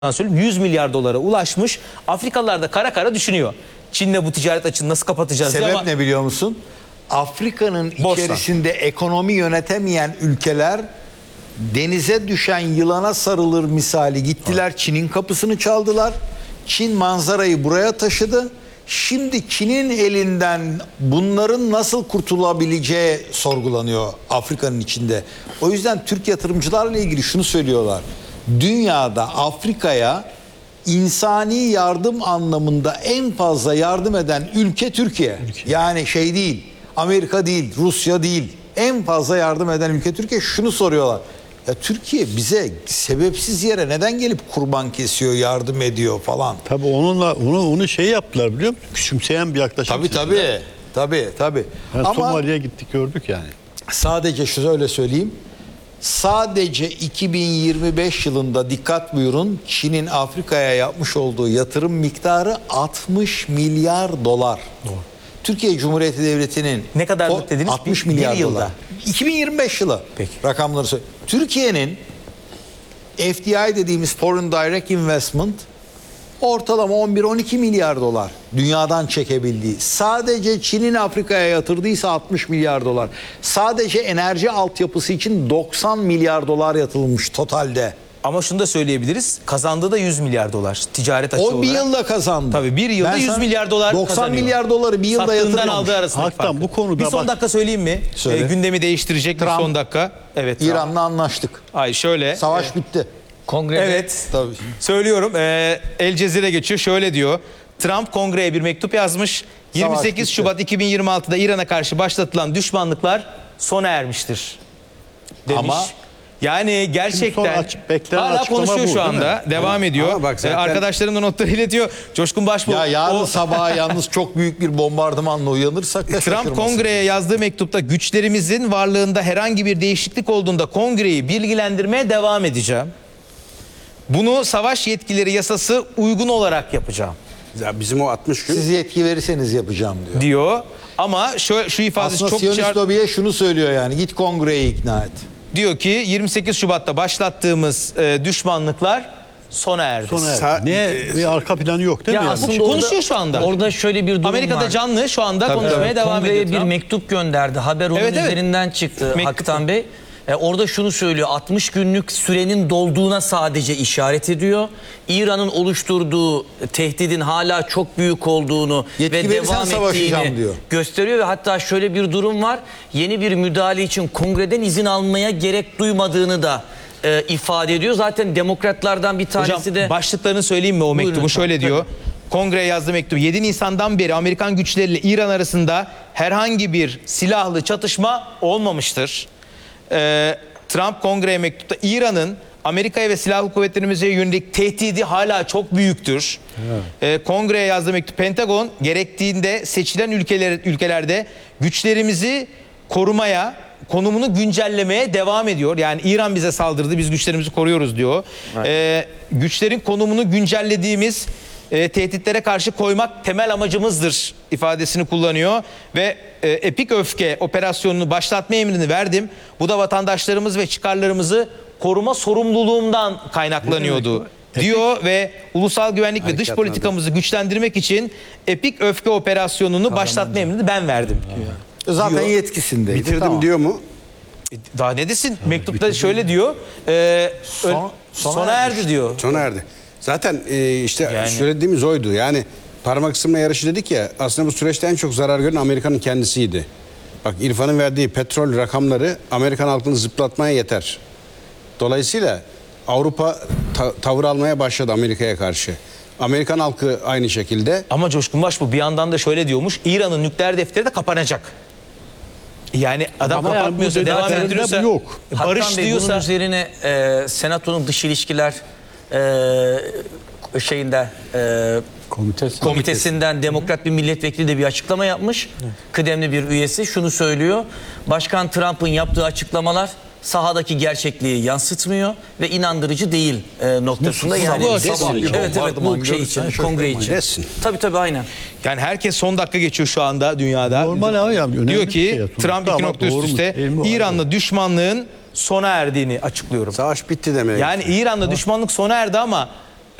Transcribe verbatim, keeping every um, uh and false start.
söyleyeyim yüz milyar dolara ulaşmış. Afrikalılar da kara kara düşünüyor. Çin'le bu ticaret açığını nasıl kapatacağız diye. Sebep ama ne biliyor musun? Afrika'nın Borsa. içerisinde ekonomi yönetemeyen ülkeler denize düşen yılana sarılır misali gittiler, Çin'in kapısını çaldılar. Çin manzarayı buraya taşıdı. Şimdi Çin'in elinden bunların nasıl kurtulabileceği sorgulanıyor Afrika'nın içinde. O yüzden Türk yatırımcılarla ilgili şunu söylüyorlar. Dünyada Afrika'ya insani yardım anlamında en fazla yardım eden ülke Türkiye. Türkiye. Yani şey değil, Amerika değil, Rusya değil. En fazla yardım eden ülke Türkiye. Şunu soruyorlar. Ya Türkiye bize sebepsiz yere neden gelip kurban kesiyor, yardım ediyor falan. Tabii onunla onu onu şey yaptılar biliyor musun? Küçümseyen bir yaklaşım. Tabii tabii. Tabii tabii. Yani Ama Somali'ye gittik gördük yani. sadece şöyle söyleyeyim. Sadece iki bin yirmi beş yılında dikkat buyurun, Çin'in Afrika'ya yapmış olduğu yatırım miktarı altmış milyar dolar. Doğru. Türkiye Cumhuriyeti Devleti'nin ne kadar dediniz? altmış bir, milyar bir yılda. dolar. iki bin yirmi beş yılı. Peki. Rakamları söyle. Türkiye'nin F D I dediğimiz Foreign Direct Investment ortalama on bir on iki milyar dolar dünyadan çekebildiği. Sadece Çin'in Afrika'ya yatırdıysa altmış milyar dolar. Sadece enerji altyapısı için doksan milyar dolar yatırılmış totalde. Ama şunu da söyleyebiliriz. Kazandığı da yüz milyar dolar. Ticaret açığı O olarak. bir yılda kazandı. Tabii bir yılda Ben yüz sana milyar dolar doksan kazanıyor. milyar doları bir yılda Sattığından yatırılmış. aldığı arasındaki Haktan farkı. bu konuda bir son bak- dakika söyleyeyim mi? Söyle. Ee, gündemi değiştirecek Trump. bir son dakika. Evet. Trump. İran'la anlaştık. Ay şöyle. Savaş e, bitti. Kongrede Evet. Tabii. Söylüyorum. E, El Cezire geçiyor. Şöyle diyor. Trump kongreye bir mektup yazmış. yirmi sekiz bitti. Şubat iki bin yirmi altıda İran'a karşı başlatılan düşmanlıklar sona ermiştir demiş. Ama- Yani Şimdi gerçekten son aç- beklenen hala açıklama konuşuyor bu, şu değil anda. Devam ediyor. Ama bak zaten- Ee, arkadaşlarım da notları iletiyor. Coşkun Başbuğ. Ya yarın o- sabah yalnız çok büyük bir bombardımanla uyanırsak da Trump şaşırmasın. kongreye yazdığı mektupta güçlerimizin varlığında herhangi bir değişiklik olduğunda kongreyi bilgilendirmeye devam edeceğim. Bunu savaş yetkileri yasası uygun olarak yapacağım Ya bizim o altmış gün Siz yetki verirseniz yapacağım diyor. diyor. Ama şu, şu ifadesi Aslında çok Siyonist çar- lobiye şunu söylüyor yani, git kongreyi ikna et. diyor ki yirmi sekiz Şubat'ta başlattığımız e, düşmanlıklar sona erdi. Sonra Sa- ne bir arka planı yok değil ya mi? yani? aslında Konuşuyor orada, şu anda. Orada şöyle bir durum Amerika'da var. canlı şu anda Tabii, konuşmaya tabii. devam ediyor. Kongreye bir Trump. mektup gönderdi. Haber onun Evet, evet. üzerinden çıktı Mektup. Haktan Bey. E, orada şunu söylüyor. altmış günlük sürenin dolduğuna sadece işaret ediyor. İran'ın oluşturduğu tehdidin hala çok büyük olduğunu Yetki ve verirsen devam savaşacağım ettiğini diyor. gösteriyor ve hatta şöyle bir durum var. Yeni bir müdahale için kongreden izin almaya gerek duymadığını da e, ifade ediyor. Zaten demokratlardan bir tanesi Hocam de başlıklarını söyleyeyim mi o mektubu? lütfen. Şöyle diyor. Kongreye yazdığı mektup. yedi Nisan'dan beri Amerikan güçleriyle İran arasında herhangi bir silahlı çatışma olmamıştır. Ee, Trump kongreye mektupta İran'ın Amerika'ya ve silahlı kuvvetlerimize yönelik tehdidi hala çok büyüktür. Ee, kongreye yazdığı mektup. Pentagon gerektiğinde seçilen ülkeler, ülkelerde güçlerimizi korumaya, konumunu güncellemeye devam ediyor. Yani İran bize saldırdı, biz güçlerimizi koruyoruz diyor. Ee, güçlerin konumunu güncellediğimiz e, tehditlere karşı koymak temel amacımızdır ifadesini kullanıyor. Ve e, Epik Öfke operasyonunu başlatma emrini verdim. Bu da vatandaşlarımız ve çıkarlarımızı koruma sorumluluğumdan kaynaklanıyordu diyor ve ulusal güvenlik ve dış Harekatın politikamızı güçlendirmek için Epik Öfke operasyonunu başlatma emrini ben verdim. Zaten Diyor. yetkisindeydi. bitirdim Tamam. diyor mu? Daha ne desin? Mektupta şöyle diyor. E, Son- ö- sona sona erdi diyor. Sona erdi. Zaten e, işte Yani- söylediğimiz oydu. Yani parmak ısırma yarışı dedik ya, aslında bu süreçte en çok zarar gören Amerika'nın kendisiydi. Bak, İrfan'ın verdiği petrol rakamları Amerikan halkını zıplatmaya yeter. Dolayısıyla Avrupa ta- tavır almaya başladı Amerika'ya karşı. Amerikan halkı aynı şekilde. Ama Coşkun Başbuğ bir yandan da şöyle diyormuş. İran'ın nükleer defteri de kapanacak. Yani adam Ama yani kapatmıyorsa bu devam detaylarında ettiriyorsa bu yok. barış Haktan Bey, diyorsa bunun üzerine e, Senato'nun dış ilişkiler e, şeyinde e, Komitesi. komitesinden demokrat bir milletvekili de bir açıklama yapmış. Kıdemli bir üyesi şunu söylüyor. Başkan Trump'ın yaptığı açıklamalar sahadaki gerçekliği yansıtmıyor ve inandırıcı değil e, noktasında. Yani sabah- sabah bir evet evet bombardıman bu şey görürsen için, kongre şaşırma. için. Desin. Tabii tabii aynen. yani herkes son dakika geçiyor şu anda dünyada. Normal abi ya, önemli Diyor bir ki şey ya sonuçta Trump iki ama nokta üst doğru mu, üste değil mi o? İran'la düşmanlığın sona erdiğini açıklıyorum. Savaş bitti demeye. Yani İran'la düşmanlık sona erdi ama